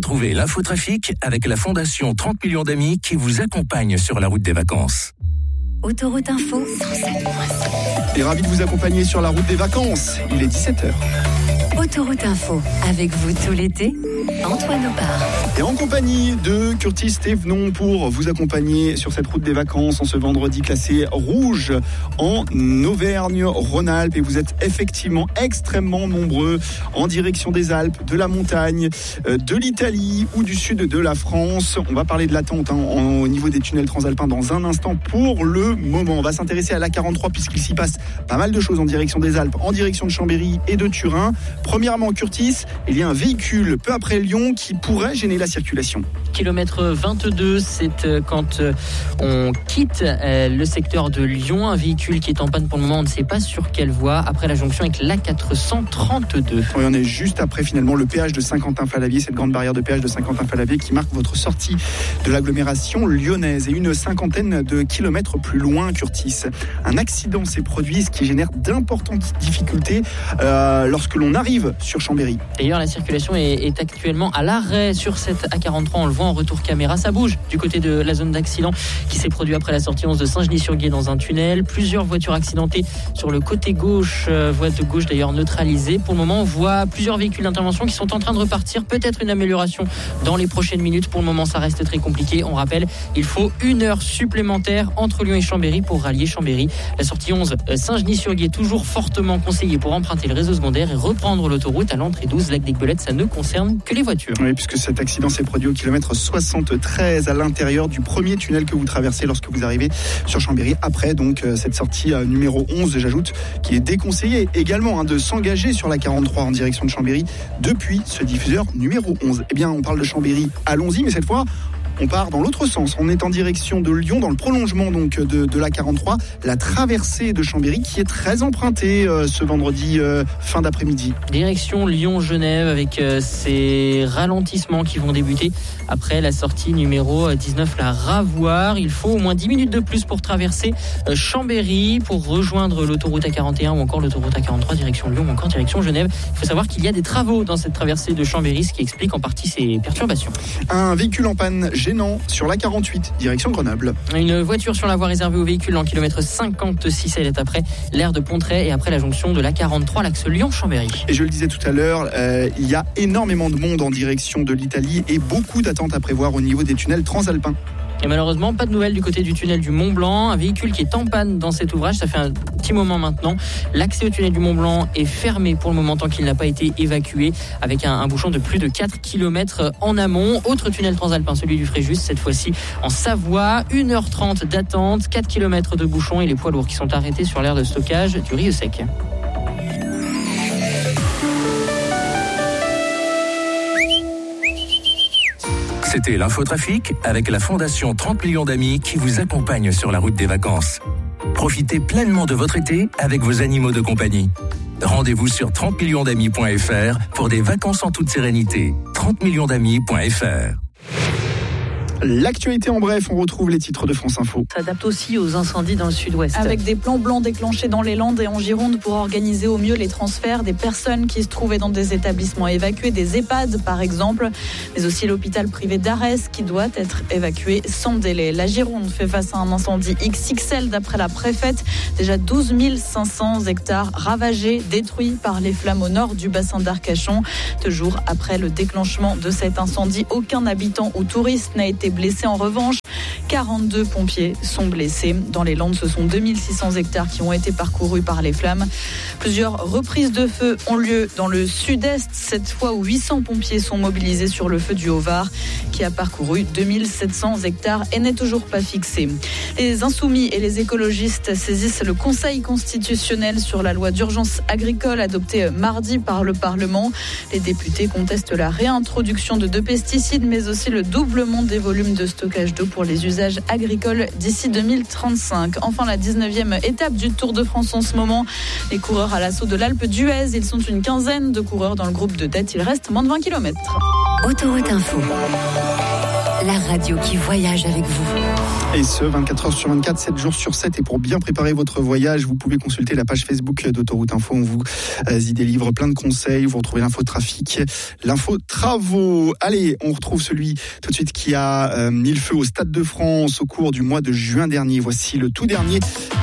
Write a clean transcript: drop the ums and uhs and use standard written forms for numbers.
Retrouvez l'infotrafic avec la Fondation 30 millions d'amis qui vous accompagne sur la route des vacances. Autoroute Info 107.6. Et ravi de vous accompagner sur la route des vacances. Il est 17h. Autoroute Info, avec vous tout l'été, Antoine Opar. Et en compagnie de Curtis Thévenon pour vous accompagner sur cette route des vacances en ce vendredi classé rouge en Auvergne-Rhône-Alpes. Et vous êtes effectivement extrêmement nombreux en direction des Alpes, de la montagne, de l'Italie ou du sud de la France. On va parler de l'attente au niveau des tunnels transalpins dans un instant. Pour le moment, on va s'intéresser à l'A43 puisqu'il s'y passe pas mal de choses en direction des Alpes, en direction de Chambéry et de Turin. Premièrement, Curtis, il y a un véhicule peu après Lyon qui pourrait gêner la circulation. Kilomètre 22, c'est quand on quitte le secteur de Lyon. Un véhicule qui est en panne pour le moment, on ne sait pas sur quelle voie, après la jonction avec l'A432. Oui, on est juste après finalement le péage de Saint-Quentin-Fallavier, cette grande barrière de péage de Saint-Quentin-Fallavier qui marque votre sortie de l'agglomération lyonnaise. Et une cinquantaine de kilomètres plus loin, Curtis, un accident s'est produit, ce qui génère d'importantes difficultés lorsque l'on arrive sur Chambéry. D'ailleurs, la circulation est actuellement à l'arrêt sur cette A43. On le voit en retour caméra. Ça bouge du côté de la zone d'accident qui s'est produit après la sortie 11 de Saint-Genis-sur-Guiers dans un tunnel. Plusieurs voitures accidentées sur le côté gauche, voie de gauche d'ailleurs neutralisée. Pour le moment, on voit plusieurs véhicules d'intervention qui sont en train de repartir. Peut-être une amélioration dans les prochaines minutes. Pour le moment, ça reste très compliqué. On rappelle, il faut 1 heure supplémentaire entre Lyon et Chambéry pour rallier Chambéry. La sortie 11 Saint-Genis-sur-Guiers, toujours fortement conseillée pour emprunter le réseau secondaire et reprendre l'autoroute à l'entrée 12 Lac d'Aiguebelette. Ça ne concerne que les voitures. Oui, puisque cet accident s'est produit au kilomètre 73 à l'intérieur du premier tunnel que vous traversez lorsque vous arrivez sur Chambéry. Après donc cette sortie numéro 11, j'ajoute, qui est déconseillé également de s'engager sur la 43 en direction de Chambéry depuis ce diffuseur numéro 11. Eh bien, on parle de Chambéry, allons-y, mais cette fois on part dans l'autre sens. On est en direction de Lyon, dans le prolongement donc de la 43, la traversée de Chambéry qui est très empruntée ce vendredi fin d'après-midi. Direction Lyon-Genève avec ces ralentissements qui vont débuter après la sortie numéro 19, la Ravoire. Il faut au moins 10 minutes de plus pour traverser Chambéry, pour rejoindre l'autoroute A41 ou encore l'autoroute A43 direction Lyon ou encore direction Genève. Il faut savoir qu'il y a des travaux dans cette traversée de Chambéry, ce qui explique en partie ces perturbations. Un véhicule en panne gênant sur la 48, direction Grenoble. Une voiture sur la voie réservée aux véhicules en kilomètre 56, elle est après l'aire de Pontrey et après la jonction de la 43, l'axe Lyon-Chambéry. Et je le disais tout à l'heure, il y a énormément de monde en direction de l'Italie et beaucoup d'attentes à prévoir au niveau des tunnels transalpins. Et malheureusement, pas de nouvelles du côté du tunnel du Mont-Blanc. Un véhicule qui est en panne dans cet ouvrage, ça fait un petit moment maintenant. L'accès au tunnel du Mont-Blanc est fermé pour le moment tant qu'il n'a pas été évacué, avec un bouchon de plus de 4 km en amont. Autre tunnel transalpin, celui du Fréjus, cette fois-ci en Savoie. 1h30 d'attente, 4 km de bouchon et les poids lourds qui sont arrêtés sur l'aire de stockage du Rieux-Sec. C'était l'infotrafic avec la Fondation 30 millions d'amis qui vous accompagne sur la route des vacances. Profitez pleinement de votre été avec vos animaux de compagnie. Rendez-vous sur 30millionsdamis.fr pour des vacances en toute sérénité. 30millionsdamis.fr. L'actualité en bref, on retrouve les titres de France Info. S'adapte aussi aux incendies dans le sud-ouest. Avec des plans blancs déclenchés dans les Landes et en Gironde pour organiser au mieux les transferts des personnes qui se trouvaient dans des établissements évacués, des EHPAD par exemple, mais aussi l'hôpital privé d'Arès qui doit être évacué sans délai. La Gironde fait face à un incendie XXL d'après la préfète. Déjà 12 500 hectares ravagés, détruits par les flammes au nord du bassin d'Arcachon. 2 jours après le déclenchement de cet incendie, aucun habitant ou touriste n'a été blessé. En revanche, 42 pompiers sont blessés. Dans les Landes, ce sont 2600 hectares qui ont été parcourus par les flammes. Plusieurs reprises de feu ont lieu dans le sud-est, cette fois où 800 pompiers sont mobilisés sur le feu du Haut-Var, qui a parcouru 2700 hectares et n'est toujours pas fixé. Les Insoumis et les écologistes saisissent le Conseil constitutionnel sur la loi d'urgence agricole adoptée mardi par le Parlement. Les députés contestent la réintroduction de 2 pesticides, mais aussi le doublement des volumes de stockage d'eau pour les usages agricoles d'ici 2035. Enfin, la 19e étape du Tour de France en ce moment. Les coureurs à l'assaut de l'Alpe d'Huez, ils sont une quinzaine de coureurs dans le groupe de tête. Il reste moins de 20 km. Autoroute Info, la radio qui voyage avec vous. Et ce, 24 heures sur 24, 7 jours sur 7. Et pour bien préparer votre voyage, vous pouvez consulter la page Facebook d'Autoroute Info. On vous y délivre plein de conseils. Vous retrouvez l'info trafic, l'info travaux. Allez, on retrouve celui tout de suite qui a mis le feu au Stade de France au cours du mois de juin dernier. Voici le tout dernier